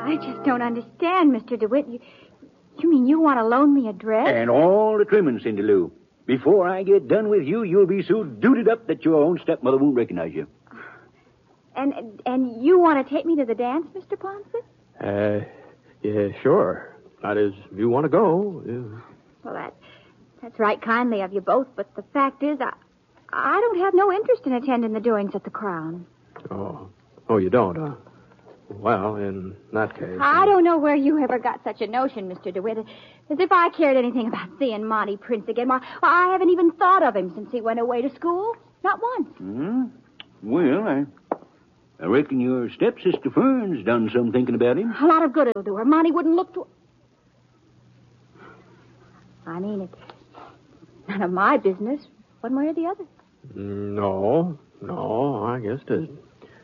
I just don't understand, Mr. DeWitt. You mean you want to loan me a dress? And all the trimmings, Cindy Lou. Before I get done with you, you'll be so dooted up that your own stepmother won't recognize you. And you want to take me to the dance, Mr. Ponsford? Yeah, sure. That is, if you want to go. Yeah. Well, that's right kindly of you both, but the fact is, I don't have no interest in attending the doings at the Crown. Oh, you don't, huh? Well, in that case... I don't know where you ever got such a notion, Mr. DeWitt. As if I cared anything about seeing Monty Prince again. Why, I haven't even thought of him since he went away to school. Not once. Well, I reckon your stepsister Fern's done some thinking about him. A lot of good it'll do her. Monty wouldn't look to... I mean, it's none of my business, one way or the other. No, I guess it isn't.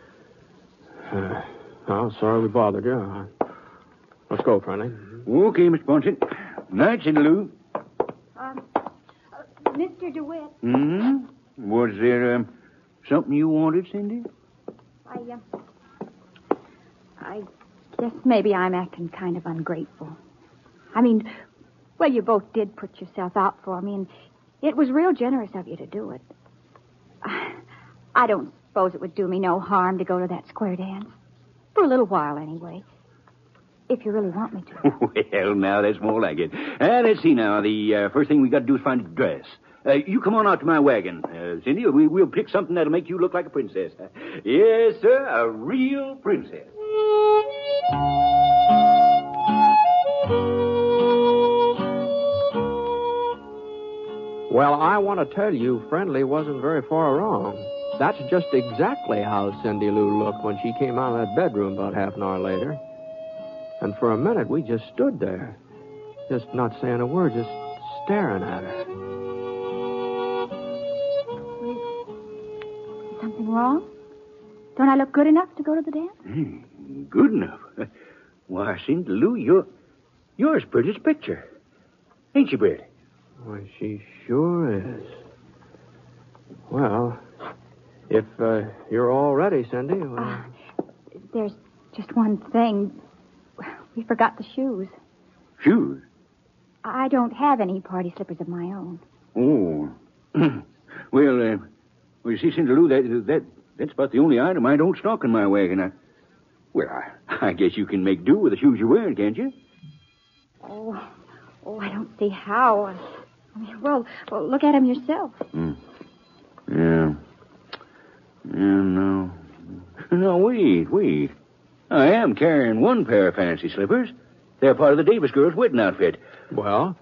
I'm sorry we bothered you. Let's go, Friendly. Okay, Mr. Ponsford. Night, Cindy Lou. Mr. DeWitt. Was there something you wanted, Cindy? I guess maybe I'm acting kind of ungrateful. I mean, well, you both did put yourself out for me, and it was real generous of you to do it. I don't suppose it would do me no harm to go to that square dance. For a little while, anyway. If you really want me to. Well, now, that's more like it. Let's see now. The first thing we got to do is find a dress. You come on out to my wagon, Cindy. We'll pick something that'll make you look like a princess. Yes, sir, a real princess. Well, I want to tell you, Friendly wasn't very far wrong. That's just exactly how Cindy Lou looked when she came out of that bedroom about half an hour later. And for a minute, we just stood there. Just not saying a word, just staring at her. Is something wrong? Don't I look good enough to go to the dance? Good enough? Why, Cindy Lou, you're as pretty as a picture. Ain't you, Brett? Why, she sure is. Well, if you're all ready, Cindy. Well... there's just one thing. We forgot the shoes. Shoes? I don't have any party slippers of my own. Oh. Well, you see, Cindy Lou, that's about the only item I don't stock in my wagon. I guess you can make do with the shoes you're wearing, can't you? Oh, I don't see how. I mean, well, look at them yourself. Yeah, no. No, wait. I am carrying one pair of fancy slippers. They're part of the Davis girls' wedding outfit. Well?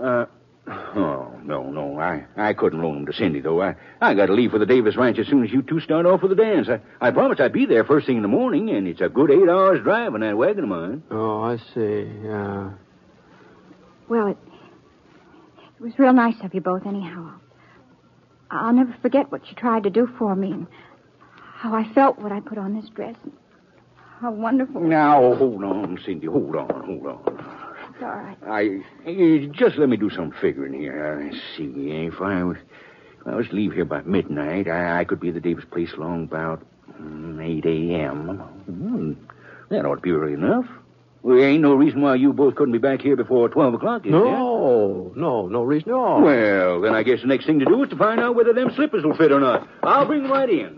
No. I couldn't loan them to Cindy, though. I got to leave for the Davis ranch as soon as you two start off for the dance. I promised I'd be there first thing in the morning, and it's a good 8 hours drive in that wagon of mine. Oh, I see, yeah. Well, it was real nice of you both, anyhow. I'll never forget what you tried to do for me and how I felt when I put on this dress. How wonderful. Now, hold on, Cindy. Hold on. It's all right. Just let me do some figuring here. Let's see. If I was to leave here by midnight, I could be at the Davis place along about 8 a.m. That ought to be early enough. Well, there ain't no reason why you both couldn't be back here before 12 o'clock, is there? No reason at all. Well, then I guess the next thing to do is to find out whether them slippers will fit or not. I'll bring them right in.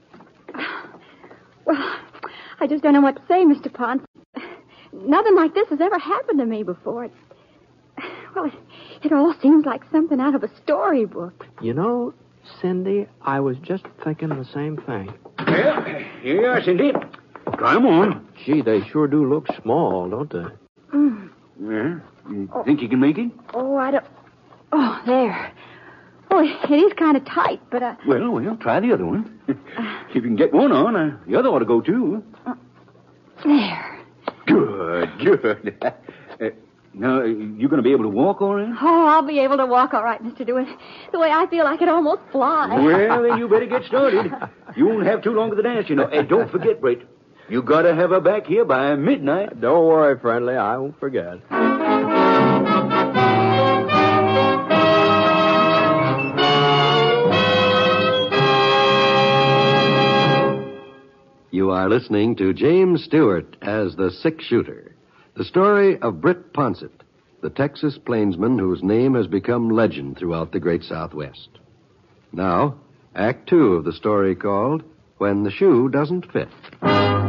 Well, I just don't know what to say, Mr. Pons. Nothing like this has ever happened to me before. It all seems like something out of a storybook. You know, Cindy, I was just thinking the same thing. Well, here you are, Cindy. Try 'em on. Gee, they sure do look small, don't they? Yeah? You think you can make it? I don't... Oh, there. Oh, it is kind of tight, but... Well, try the other one. If you can get one on, the other ought to go, too. There. Good. Now, you going to be able to walk all right? Oh, I'll be able to walk all right, Mr. DeWitt. The way I feel I could almost fly. Well, then you better get started. You won't have too long for the dance, you know. And don't forget, Brett, you got to have her back here by midnight. Don't worry, Friendly. I won't forget. You are listening to James Stewart as the Six Shooter, the story of Britt Ponsett, the Texas plainsman whose name has become legend throughout the great Southwest. Now, Act 2 of the story called When the Shoe Doesn't Fit.